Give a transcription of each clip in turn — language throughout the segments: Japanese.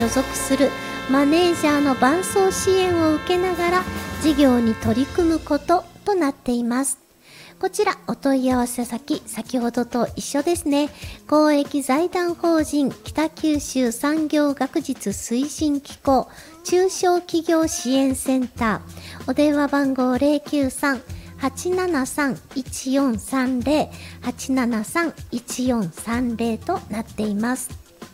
所属するマネージャーの伴走支援を受けながら事業に取り組むこととなっています。こちらお問い合わせ先、先ほどと一緒ですね。公益財団法人北九州産業学術推進機構中小企業支援センター、お電話番号093-873-1430 873-1430となっています。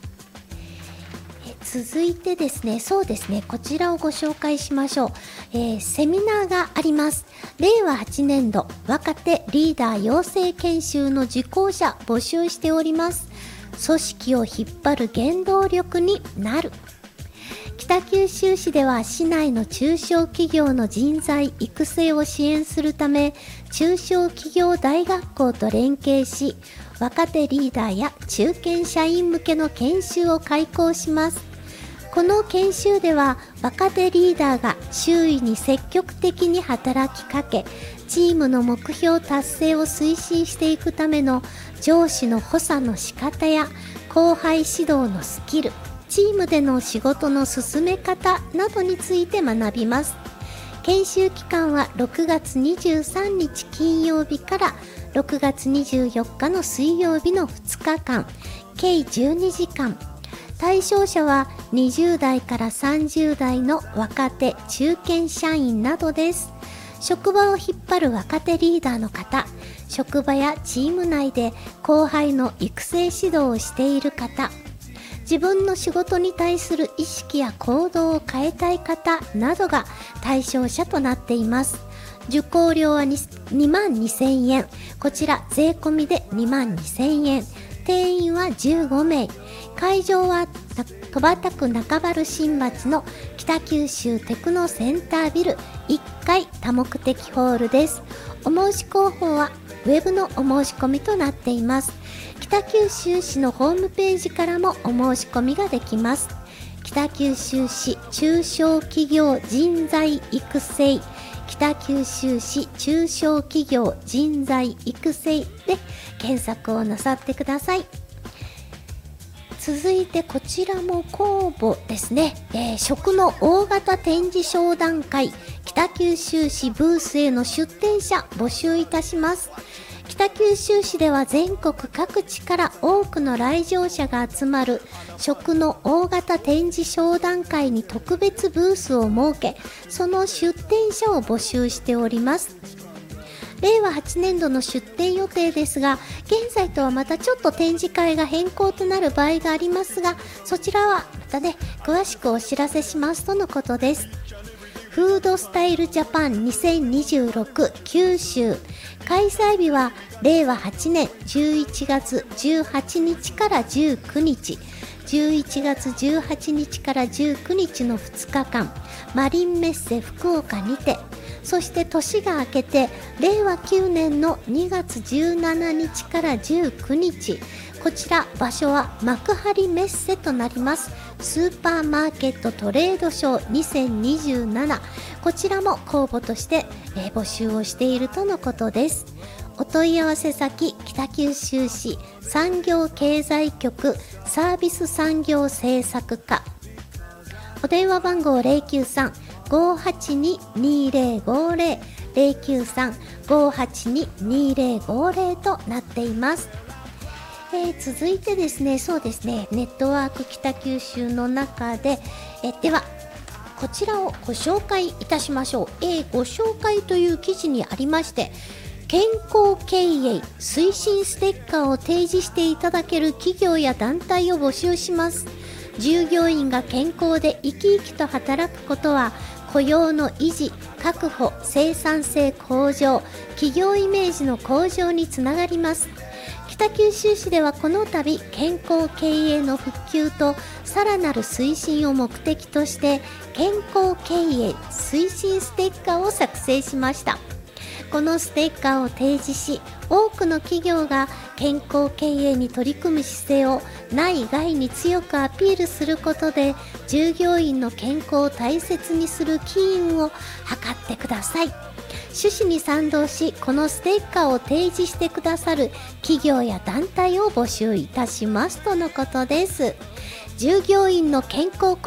続いてですね、そうですね、こちらをご紹介しましょう。セミナーがあります。令和8年度若手リーダー養成研修の受講者募集しております。組織を引っ張る原動力になる。北九州市では市内の中小企業の人材育成を支援するため、中小企業大学校と連携し、若手リーダーや中堅社員向けの研修を開講します。この研修では若手リーダーが周囲に積極的に働きかけ、チームの目標達成を推進していくための上司の補佐の仕方や後輩指導のスキル、チームでの仕事の進め方などについて学びます。研修期間は6月23日金曜日から6月24日の水曜日の2日間、計12時間。対象者は20代から30代の若手、中堅社員などです。職場を引っ張る若手リーダーの方、職場やチーム内で後輩の育成指導をしている方、自分の仕事に対する意識や行動を変えたい方などが対象者となっています。受講料は22,000円。こちら税込みで22,000円。定員は15名。会場は戸畑区中原新町の北九州テクノセンタービル1階多目的ホールです。お申し込みはウェブのお申し込みとなっています。北九州市のホームページからもお申し込みができます。北九州市中小企業人材育成、北九州市中小企業人材育成で検索をなさってください。続いてこちらも公募ですね。食の大型展示商談会、北九州市ブースへの出展者募集いたします。北九州市では全国各地から多くの来場者が集まる食の大型展示商談会に特別ブースを設け、その出展者を募集しております。令和8年度の出展予定ですが、現在とはまたちょっと展示会が変更となる場合がありますが、そちらはまたね、詳しくお知らせしますとのことです。フードスタイルジャパン2026九州、開催日は令和8年11月18日から19日、11月18日から19日の2日間、マリンメッセ福岡にて、そして年が明けて令和9年の2月17日から19日、こちら場所は幕張メッセとなります。スーパーマーケットトレードショー2027、こちらも公募として募集をしているとのことです。お問い合わせ先、北九州市産業経済局サービス産業政策課、お電話番号093-582-2050 093-582-2050となっています。続いてですね、そうですね、ネットワーク北九州の中で、ではこちらをご紹介いたしましょう。ご紹介という記事にありまして、健康経営推進ステッカーを提示していただける企業や団体を募集します。従業員が健康で生き生きと働くことは雇用の維持、確保、生産性向上、企業イメージの向上につながります。北九州市ではこの度健康経営の復旧とさらなる推進を目的として健康経営推進ステッカーを作成しました。このステッカーを提示し、多くの企業が健康経営に取り組む姿勢を内外に強くアピールすることで、従業員の健康を大切にする機運を図ってください。趣旨に賛同し、このステッカーを提示してくださる企業や団体を募集いたしますとのことです。 従業員の健康